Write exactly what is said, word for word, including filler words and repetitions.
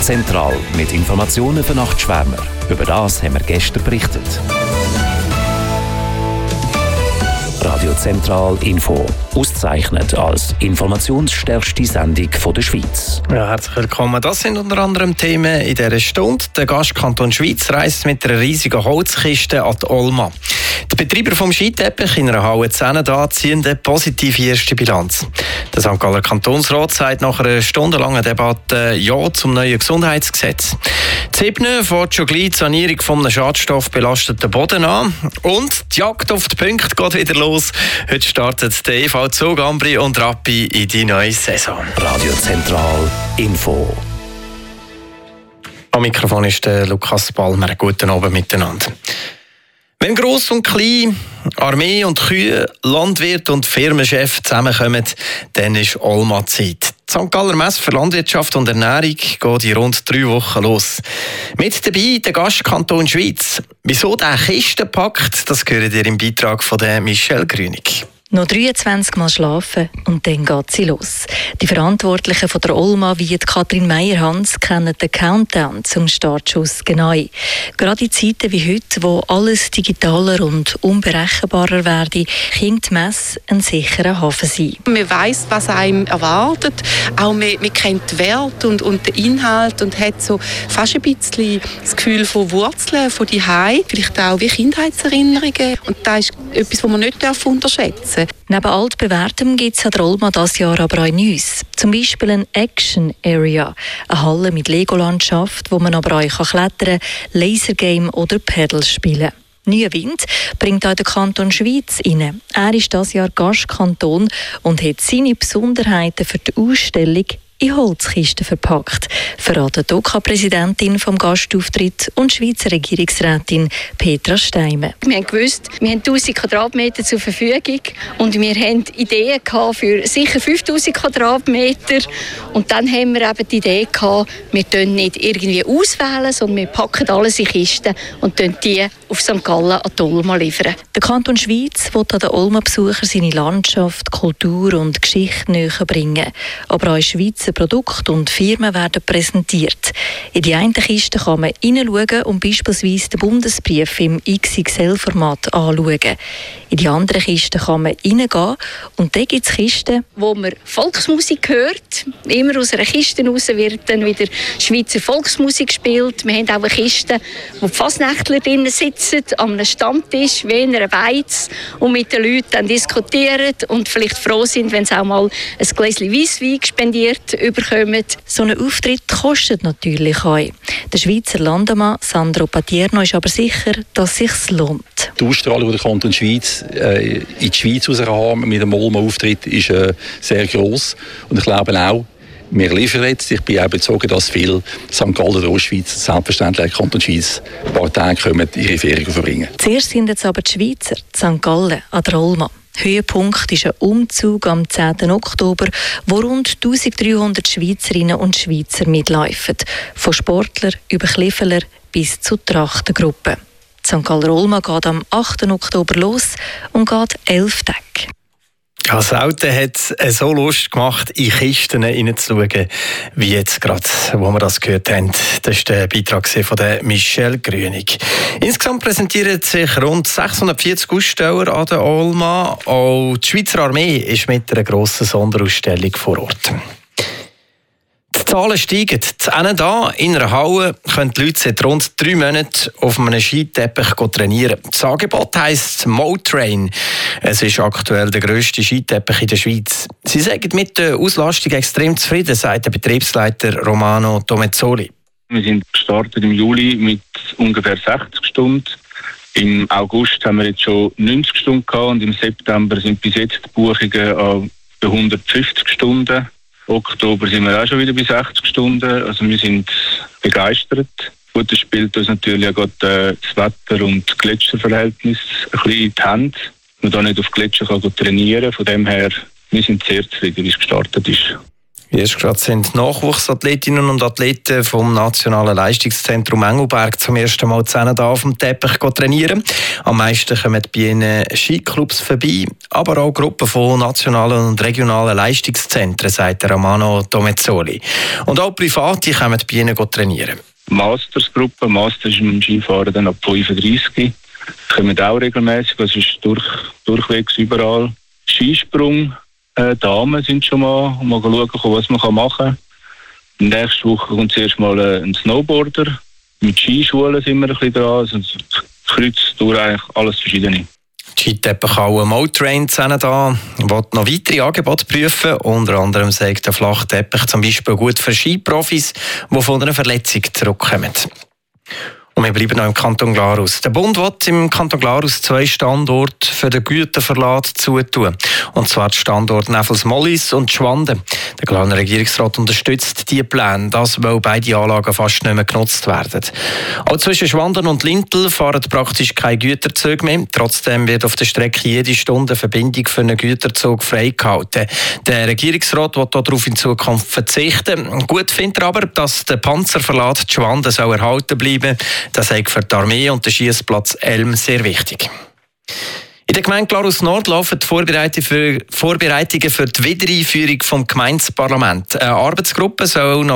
Zentral mit Informationen für Nachtschwärmer. Über das haben wir gestern berichtet. Radio Zentral Info. Auszeichnet als informationsstärkste Sendung von der Schweiz. Ja, herzlich willkommen. Das sind unter anderem Themen in dieser Stunde. Der Gastkanton Schweiz reist mit einer riesigen Holzkiste an die Olma. Die Betreiber vom Skiteppich in einer Halle Zenneda ziehen eine positive erste Bilanz. Der Sankt Galler Kantonsrat sagt nach einer stundenlangen Debatte Ja zum neuen Gesundheitsgesetz. Zibne fährt schon gleich die Sanierung von einem schadstoffbelasteten Boden an. Und die Jagd auf die Punkte geht wieder los. Heute startet der E V Zug Ambri und Rappi in die neue Saison. Radio Zentral Info. Am Mikrofon ist der Lukas Palmer. Guten Abend miteinander. Wenn Gross und Klein, Armee und Kühe, Landwirt und Firmenchef zusammenkommen, dann ist Olma-Zeit. Die Sankt Galler Messe für Landwirtschaft und Ernährung geht in rund drei Wochen los. Mit dabei der Gastkanton Schweiz. Wieso der Kisten packt, das hört ihr im Beitrag von Michelle Grünig. Noch dreiundzwanzig Mal schlafen und dann geht sie los. Die Verantwortlichen von der Olma wie Katrin Meier-Hans kennen den Countdown zum Startschuss genau. Gerade in Zeiten wie heute, wo alles digitaler und unberechenbarer werde, kann die Messe ein sicherer Hafen sein. Man weiss, was einem erwartet. Auch man, man kennt den Wert und, und den Inhalt und hat so fast ein bisschen das Gefühl von Wurzeln, von Zuhause, vielleicht auch wie Kindheitserinnerungen. Und das ist etwas, was man nicht unterschätzen darf. Neben altbewährtem gibt es an der Olma dieses Jahr aber auch Neues. Zum Beispiel eine Action Area, eine Halle mit Lego-Landschaft, wo man aber auch klettern, Lasergame oder Pedal spielen. Neuer Wind bringt auch der Kanton Schweiz rein. Er ist dieses Jahr Gastkanton und hat seine Besonderheiten für die Ausstellung in Holzkisten verpackt, verraten die O K A-Präsidentin vom Gastauftritt und Schweizer Regierungsrätin Petra Steimer. Wir haben gewusst, wir haben tausend Quadratmeter zur Verfügung und wir hatten Ideen für sicher fünftausend Quadratmeter. Und dann haben wir eben die Idee gehabt, wir können nicht irgendwie auswählen, sondern wir packen alles in Kisten und die auf Sankt Gallen an die Olma liefern. Der Kanton Schweiz will an den Olma-Besucher seine Landschaft, Kultur und Geschichte näher bringen. Aber auch Schweizer Produkte und Firmen werden präsentiert. In die eine Kiste kann man hineinschauen und beispielsweise den Bundesbrief im X X L-Format anschauen. In die andere Kiste kann man hineingehen und dann gibt es Kisten, wo man Volksmusik hört. Immer aus einer Kiste raus wird dann wieder Schweizer Volksmusik gespielt. Wir haben auch eine Kiste, wo die Fasnächtler drinnen sitzen, an einem Stammtisch, wie in einer Beiz, und mit den Leuten dann diskutieren und vielleicht froh sind, wenn sie auch mal ein Gläschen Weisswein spendiert bekommen. So ein Auftritt kostet natürlich auch. Der Schweizer Landemann Sandro Patierno ist aber sicher, dass es sich lohnt. Die Ausstrahlung, die der Kanton Schweiz äh, in die Schweiz raushaben mit dem Olma-Auftritt ist äh, sehr gross. Und ich glaube auch, wir liefern jetzt. Ich bin auch überzeugt, dass viele Sankt Galler der Ostschweiz, selbstverständlich der Kanton Schweiz, ein paar Tage kommen, ihre Ferien verbringen. Zuerst sind jetzt aber die Schweizer, die Sankt Gallen, an der Olma. Höhepunkt ist ein Umzug am zehnten Oktober, wo rund eintausenddreihundert Schweizerinnen und Schweizer mitlaufen. Von Sportlern über Kliffeler bis zu Trachtengruppen. Die Sankt Galler Olma geht am achten Oktober los und geht elf Tage. Ja, selten hat es so Lust gemacht, in Kisten hineinzuschauen, wie jetzt gerade, wo wir das gehört haben. Das ist der Beitrag von der Michelle Grünig. Insgesamt präsentieren sich rund sechshundertvierzig Aussteller an der Olma. Auch die Schweizer Armee ist mit einer grossen Sonderausstellung vor Ort. Die Zahlen steigen. Zu Zenneda in einer Halle können die Leute seit rund drei Monaten auf einem Skiteppich trainieren. Das Angebot heisst Motrain. Es ist aktuell der grösste Skiteppich in der Schweiz. Sie sagen mit der Auslastung extrem zufrieden, sagt der Betriebsleiter Romano Tomezzoli. Wir sind gestartet im Juli mit ungefähr sechzig Stunden. Im August haben wir jetzt schon neunzig Stunden gehabt und im September sind bis jetzt die Buchungen an hundertfünfzig Stunden. Oktober sind wir auch schon wieder bei sechzig Stunden. Also wir sind begeistert. Gut, das spielt uns natürlich auch gerade das Wetter und das Gletscherverhältnis ein bisschen in die Hände. Man da nicht auf Gletscher kann trainieren. Von dem her, wir sind sehr zufrieden, wie es gestartet ist. Erst gerade sind Nachwuchsathletinnen und Athleten vom Nationalen Leistungszentrum Engelberg zum ersten Mal zusammen da auf dem Teppich trainieren. Am meisten kommen bei ihnen Skiclubs vorbei, aber auch Gruppen von nationalen und regionalen Leistungszentren, sagt Romano Domezzoli. Und auch Private kommen bei ihnen trainieren. Mastersgruppe, Master ist im Skifahren dann ab fünfunddreißig. Kommen auch regelmäßig, das ist durch, durchwegs überall. Skisprung. Äh, Damen sind schon mal, mal schauen, was man machen kann. Nächste Woche kommt zuerst mal äh, ein Snowboarder. Mit Skischulen sind wir ein bisschen dran. Also, kreuzt durch eigentlich alles Verschiedene. Die Skiteppich auch Motrain zusammen da, will noch weitere Angebote prüfen. Unter anderem sagt der Flachteppich zum Beispiel gut für Skiprofis, die von einer Verletzung zurückkommen. Und wir bleiben noch im Kanton Glarus. Der Bund will im Kanton Glarus zwei Standorte für den Güterverlag zutun. Und zwar die Standorte Neffels-Mollis und Schwanden. Der Glarner Regierungsrat unterstützt diese Pläne, das, weil beide Anlagen fast nicht mehr genutzt werden. Auch zwischen Schwanden und Lintel fahren praktisch keine Güterzüge mehr. Trotzdem wird auf der Strecke jede Stunde eine Verbindung für einen Güterzug freigehalten. Der Regierungsrat will darauf in Zukunft verzichten. Gut findet er aber, dass der Panzerverlag Schwanden soll erhalten bleiben. Das ist für die Armee und den Schiessplatz Elm sehr wichtig. In der Gemeinde Glarus Nord laufen die Vorbereitungen für, Vorbereitungen für die Wiedereinführung des Gemeindeparlaments. Eine Arbeitsgruppe soll noch